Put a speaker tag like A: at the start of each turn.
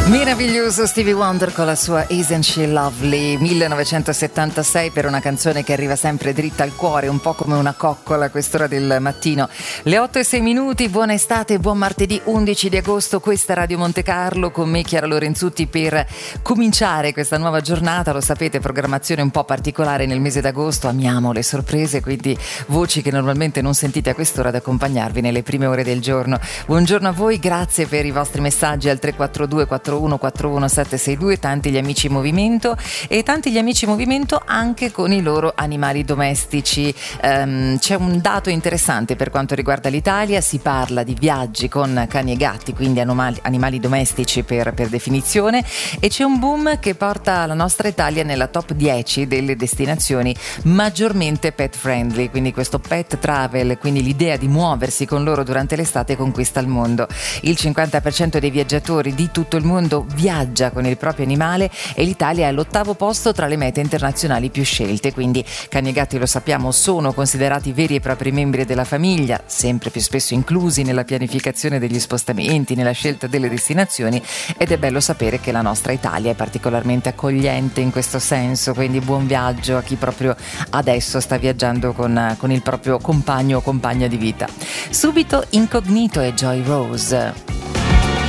A: Meraviglioso Stevie Wonder con la sua Isn't She Lovely, 1976, per una canzone che arriva sempre dritta al cuore, un po' come una coccola a quest'ora del mattino. Le 8:06, buona estate, buon martedì 11 di agosto, questa è Radio Monte Carlo, con me Chiara Lorenzutti per cominciare questa nuova giornata. Lo sapete, programmazione un po' particolare nel mese d'agosto, amiamo le sorprese, quindi voci che normalmente non sentite a quest'ora ad accompagnarvi nelle prime ore del giorno. Buongiorno a voi, grazie per i vostri messaggi al 342 41 762, tanti gli amici in movimento e tanti gli amici in movimento anche con i loro animali domestici. C'è un dato interessante per quanto riguarda l'Italia, si parla di viaggi con cani e gatti, quindi animali domestici per definizione, e c'è un boom che porta la nostra Italia nella top 10 delle destinazioni maggiormente pet friendly, quindi questo pet travel, quindi l'idea di muoversi con loro durante l'estate conquista il mondo. Il 50% dei viaggiatori di tutto il mondo viaggia con il proprio animale e l'Italia è all'8° posto tra le mete internazionali più scelte, quindi cani e gatti, lo sappiamo, sono considerati veri e propri membri della famiglia, sempre più spesso inclusi nella pianificazione degli spostamenti, nella scelta delle destinazioni, ed è bello sapere che la nostra Italia è particolarmente accogliente in questo senso, quindi buon viaggio a chi proprio adesso sta viaggiando con il proprio compagno o compagna di vita. Subito Incognito e Joy Rose.